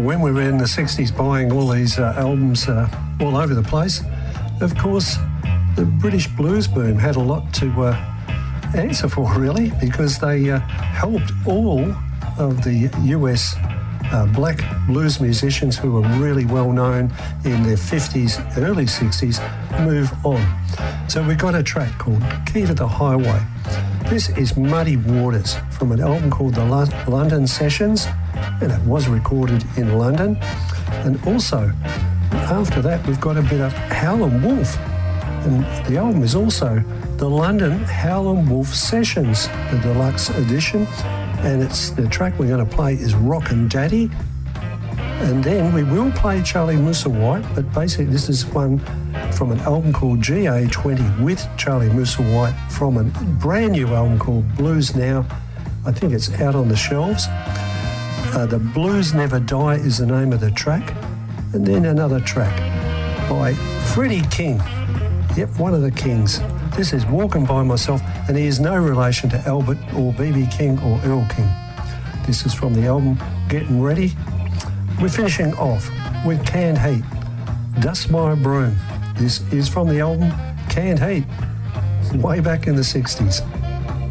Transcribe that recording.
when we were in the 60s buying all these albums all over the place, of course, the British blues boom had a lot to answer for, really, because they helped all of the US black blues musicians who were really well known in their 50s, early 60s, move on. So we got a track called Key to the Highway. This is Muddy Waters from an album called The London Sessions, and it was recorded in London. And also, after that, we've got a bit of Howlin' Wolf, and the album is also the London Howlin' Wolf Sessions, the deluxe edition. And it's the track we're going to play is Rockin' Daddy. And then we will play Charlie Musselwhite, but basically this is one from an album called GA20 with Charlie Musselwhite from a brand new album called Blues Now. I think it's out on the shelves. The Blues Never Die is the name of the track. And then another track by Freddie King. Yep, one of the Kings. This is Walking By Myself, and he is no relation to Albert or B.B. King or Earl King. This is from the album Getting Ready. We're finishing off with Canned Heat, Dust My Broom. This is from the album Canned Heat, way back in the 60s.